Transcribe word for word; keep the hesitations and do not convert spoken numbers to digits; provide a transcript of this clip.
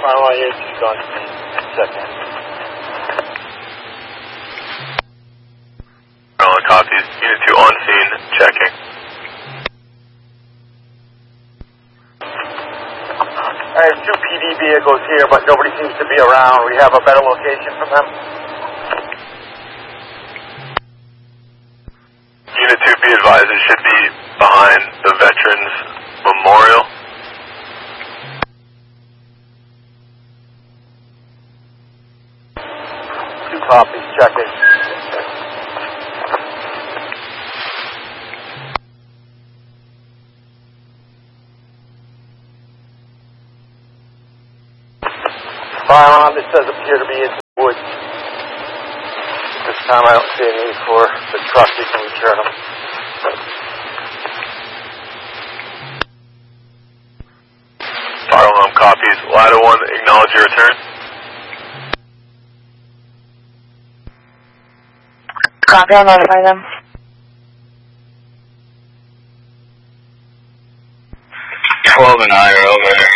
Fire on you, just gone speed. Second. Roland copies. Unit two on scene, checking. I have two P D vehicles here, but nobody seems to be around. We have a better location for them. Unit two, be advised, it should be behind the Veterans Memorial. Two copies, checking. Firearm, this does appear to be in the woods. At this time, I don't see a need for the truck. You can return them. Fire alarm copies. Ladder one, acknowledge your return. Copy, I'll notify them. twelve and I are over.